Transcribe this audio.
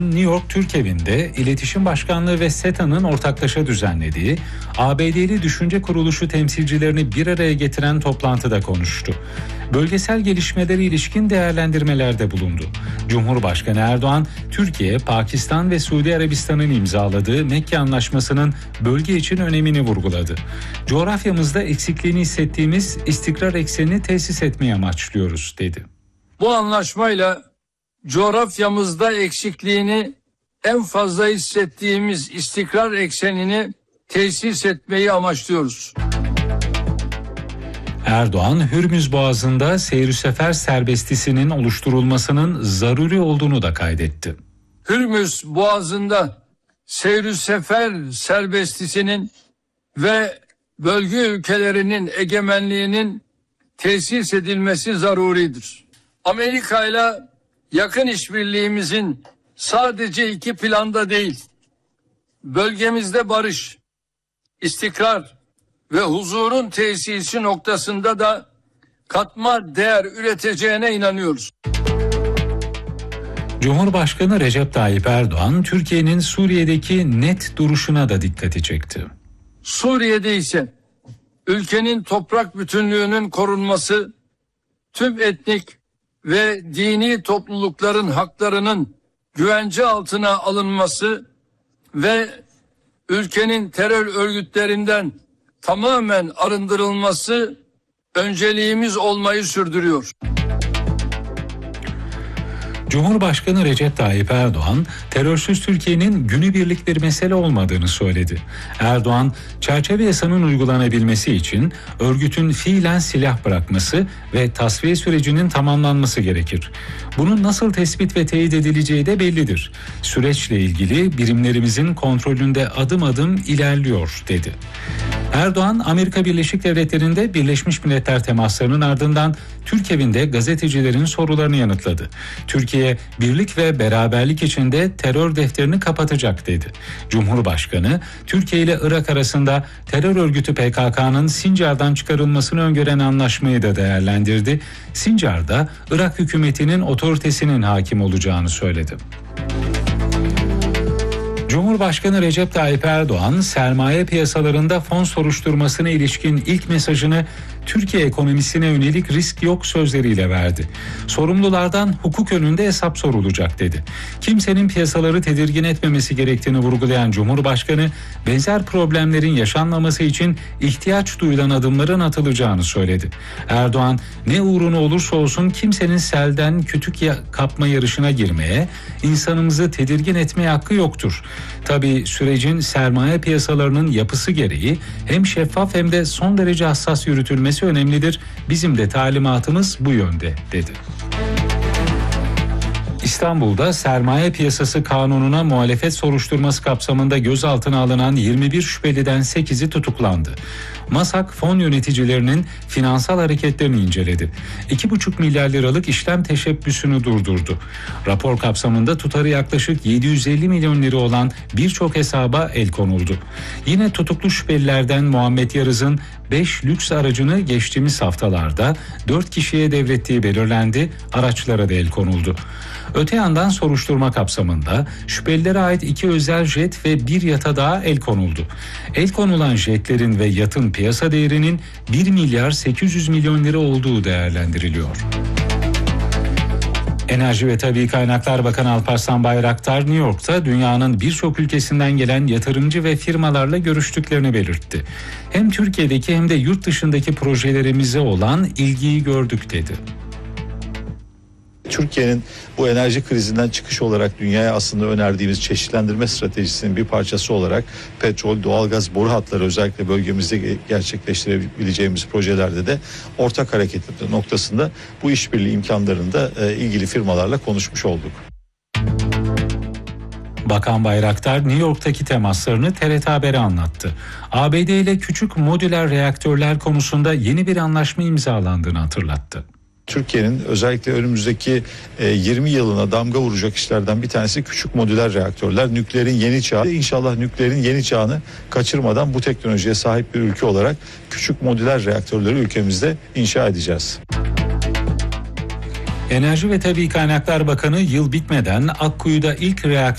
New York Türk Evi'nde İletişim Başkanlığı ve SETA'nın ortaklaşa düzenlediği ABD'li düşünce kuruluşu temsilcilerini bir araya getiren toplantıda konuştu. Bölgesel gelişmelere ilişkin değerlendirmelerde bulundu. Cumhurbaşkanı Erdoğan, Türkiye, Pakistan ve Suudi Arabistan'ın imzaladığı Mekke Anlaşması'nın bölge için önemini vurguladı. Coğrafyamızda eksikliğini hissettiğimiz istikrar eksenini tesis etmeyi amaçlıyoruz, dedi. Bu anlaşmayla coğrafyamızda eksikliğini en fazla hissettiğimiz istikrar eksenini tesis etmeyi amaçlıyoruz. Erdoğan, Hürmüz Boğazı'nda seyir sefer serbestisinin oluşturulmasının zaruri olduğunu da kaydetti. Hürmüz Boğazı'nda seyir sefer serbestisinin ve bölge ülkelerinin egemenliğinin tesis edilmesi zaruridir. Amerika ile yakın işbirliğimizin sadece iki planda değil, bölgemizde barış, istikrar ve huzurun tesisi noktasında da katma değer üreteceğine inanıyoruz. Cumhurbaşkanı Recep Tayyip Erdoğan, Türkiye'nin Suriye'deki net duruşuna da dikkati çekti. Suriye'de ise ülkenin toprak bütünlüğünün korunması, tüm etnik ve dini toplulukların haklarının güvence altına alınması ve ülkenin terör örgütlerinden tamamen arındırılması önceliğimiz olmayı sürdürüyor. Cumhurbaşkanı Recep Tayyip Erdoğan, terörsüz Türkiye'nin günübirlik bir mesele olmadığını söyledi. Erdoğan, çerçeve yasanın uygulanabilmesi için örgütün fiilen silah bırakması ve tasfiye sürecinin tamamlanması gerekir. Bunun nasıl tespit ve teyit edileceği de bellidir. Süreçle ilgili birimlerimizin kontrolünde adım adım ilerliyor, dedi. Erdoğan, Amerika Birleşik Devletleri'nde Birleşmiş Milletler temaslarının ardından Türk Evi'nde gazetecilerin sorularını yanıtladı. Türkiye, birlik ve beraberlik içinde terör defterini kapatacak, dedi. Cumhurbaşkanı, Türkiye ile Irak arasında terör örgütü PKK'nın Sincar'dan çıkarılmasını öngören anlaşmayı da değerlendirdi. Sincar'da Irak hükümetinin otoritesinin hakim olacağını söyledi. Cumhurbaşkanı Recep Tayyip Erdoğan, sermaye piyasalarında fon soruşturmasına ilişkin ilk mesajını Türkiye ekonomisine yönelik risk yok sözleriyle verdi. Sorumlulardan hukuk önünde hesap sorulacak, dedi. Kimsenin piyasaları tedirgin etmemesi gerektiğini vurgulayan Cumhurbaşkanı, benzer problemlerin yaşanmaması için ihtiyaç duyulan adımların atılacağını söyledi. Erdoğan, ne uğruna olursa olsun kimsenin selden kütük kapma yarışına girmeye, insanımızı tedirgin etmeye hakkı yoktur. Tabii sürecin sermaye piyasalarının yapısı gereği hem şeffaf hem de son derece hassas yürütülmesi önemlidir. Bizim de talimatımız bu yönde, dedi. İstanbul'da sermaye piyasası kanununa muhalefet soruşturması kapsamında gözaltına alınan 21 şüpheliden 8'i tutuklandı. MASAK fon yöneticilerinin finansal hareketlerini inceledi. 2,5 milyar liralık işlem teşebbüsünü durdurdu. Rapor kapsamında tutarı yaklaşık 750 milyon lira olan birçok hesaba el konuldu. Yine tutuklu şüphelilerden Muhammed Yarız'ın 5 lüks aracını geçtiğimiz haftalarda 4 kişiye devrettiği belirlendi, araçlara da el konuldu. Öte yandan soruşturma kapsamında şüphelilere ait 2 özel jet ve 1 yata daha el konuldu. El konulan jetlerin ve yatın piyasa değerinin 1 milyar 800 milyon lira olduğu değerlendiriliyor. Enerji ve Tabii Kaynaklar Bakanı Alparslan Bayraktar, New York'ta dünyanın birçok ülkesinden gelen yatırımcı ve firmalarla görüştüklerini belirtti. Hem Türkiye'deki hem de yurt dışındaki projelerimize olan ilgiyi gördük, dedi. Türkiye'nin bu enerji krizinden çıkış olarak dünyaya aslında önerdiğimiz çeşitlendirme stratejisinin bir parçası olarak petrol, doğalgaz boru hatları özellikle bölgemizde gerçekleştirebileceğimiz projelerde de ortak hareket noktasında bu işbirliği imkanlarında ilgili firmalarla konuşmuş olduk. Bakan Bayraktar, New York'taki temaslarını TRT Haber'e anlattı. ABD ile küçük modüler reaktörler konusunda yeni bir anlaşma imzalandığını hatırlattı. Türkiye'nin özellikle önümüzdeki 20 yılına damga vuracak işlerden bir tanesi küçük modüler reaktörler. Nükleerin yeni çağı. İnşallah nükleerin yeni çağını kaçırmadan bu teknolojiye sahip bir ülke olarak küçük modüler reaktörleri ülkemizde inşa edeceğiz. Enerji ve Tabii Kaynaklar Bakanı yıl bitmeden Akkuyu'da ilk reaktör